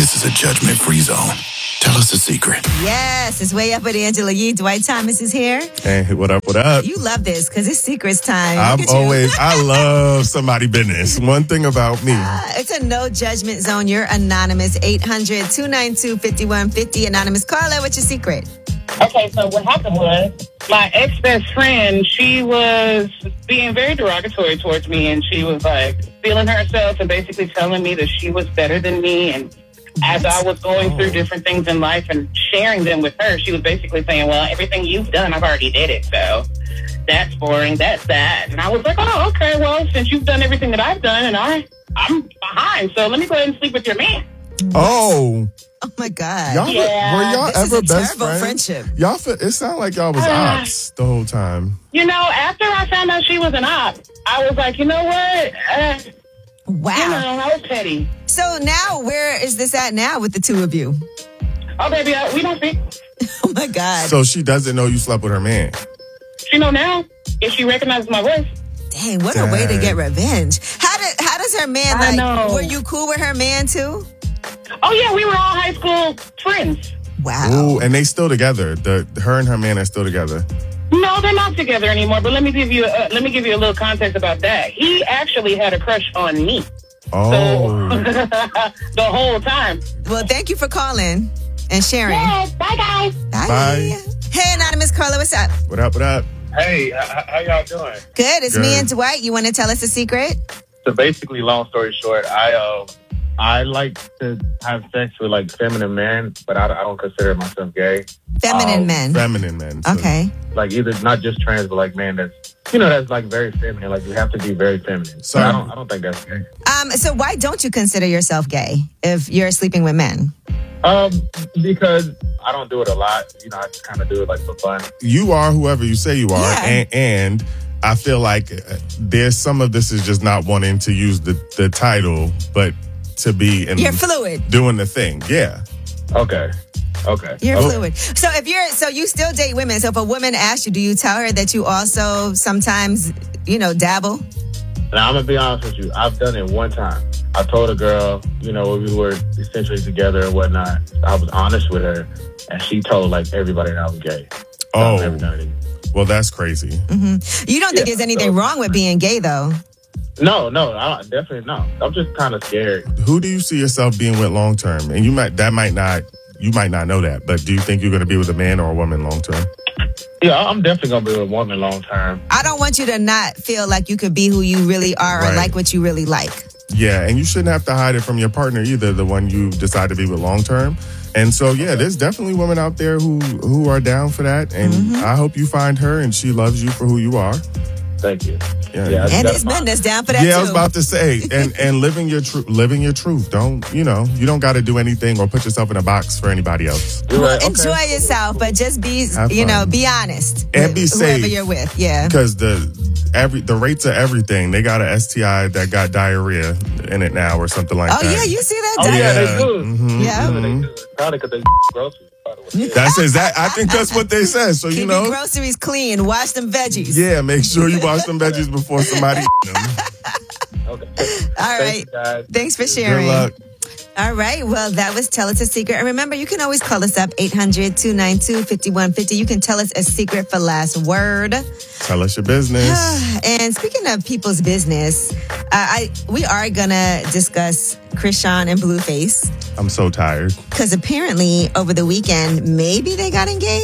This is a judgment-free zone. Tell us a secret. Yes, it's Way Up with Angela Yee. Dwight Thomas is here. Hey, what up, what up? You love this because it's secrets time. I love somebody business. One thing about me. It's a no judgment zone. You're anonymous. 800-292-5150. Anonymous caller, what's your secret? Okay, so what happened was my ex-best friend, she was being very derogatory towards me, and she was like feeling herself and basically telling me that she was better than me. And as I was going through different things in life and sharing them with her, she was basically saying, well, everything you've done, I've already did it. So that's boring. That's that. And I was like, oh, okay, well, since you've done everything that I've done and I'm behind, so let me go ahead and sleep with your man. Oh my God. Were y'all this ever is a best terrible friends? friendship. It sounded like y'all was ops the whole time. You know, after I found out she was an op, I was like, you know what? Wow. You know, I was petty. So now, where is this at now with the two of you? Oh, baby, we don't speak. Oh, my God. So she doesn't know you slept with her man. She know now if she recognizes my voice. Dang, what a way to get revenge. How does her man, I know. Were you cool with her man, too? Oh, yeah, we were all high school friends. Wow. Ooh, and they still together. Her and her man are still together. No, they're not together anymore. But let me give you a little context about that. He actually had a crush on me. Oh. So, the whole time. Well, thank you for calling and sharing. Yeah, bye, guys. Bye. Hey, Anonymous caller, what's up? What up, what up? Hey, how y'all doing? Good. It's me Good. and Dwight. You want to tell us a secret? So basically, long story short, I like to have sex with like feminine men, but I don't consider myself gay. Feminine men. Feminine men. So Okay. Like either not just trans, but like man that's like very feminine. Like you have to be very feminine. So- So I don't think that's gay. So why don't you consider yourself gay if you're sleeping with men? Because I don't do it a lot. You know, I just kind of do it like for fun. You are whoever you say you are. Yeah. And I feel like there's some of this is just not wanting to use the title, but to be in You're fluid. doing the thing. Yeah. Okay. You're fluid. So you still date women. So if a woman asks you, do you tell her that you also sometimes, dabble? Now, I'm going to be honest with you. I've done it one time. I told a girl, we were essentially together and whatnot. I was honest with her, and she told, like, everybody that I was gay. So I've never done it. Well, that's crazy. Mm-hmm. You don't think there's anything wrong with being gay, though? No, definitely not. I'm just kind of scared. Who do you see yourself being with long term? And you might not know that, but do you think you're going to be with a man or a woman long term? Yeah, I'm definitely going to be with a woman long term. I don't want you to not feel like you could be who you really are or like what you really like. Yeah, and you shouldn't have to hide it from your partner either, the one you decide to be with long term. And so, yeah, there's definitely women out there who are down for that. And I hope you find her and she loves you for who you are. Thank you. Yeah. And there's men that's down for that too. Yeah, I was about to say, and living your truth. Don't, you don't got to do anything or put yourself in a box for anybody else. Well, enjoy yourself, but just be, be honest. And be safe. Whoever you're with, yeah. Because the rates of everything, they got an STI that got diarrhea in it now or something like that. Oh, yeah, you see that? Oh, yeah, they do. Mm-hmm. Yeah. They do. Probably because they groceries. That's exactly. I think that's what they said. So Keep your groceries clean. Wash them veggies. Yeah, make sure you wash them veggies before somebody eat them. Okay. All right. Thanks for sharing. Good luck. All right. Well, that was Tell Us a Secret. And remember, you can always call us up 800-292-5150. You can tell us a secret for last word. Tell us your business. And speaking of people's business, we are going to discuss Chrisean and Blueface. I'm so tired. Because apparently over the weekend, maybe they got engaged.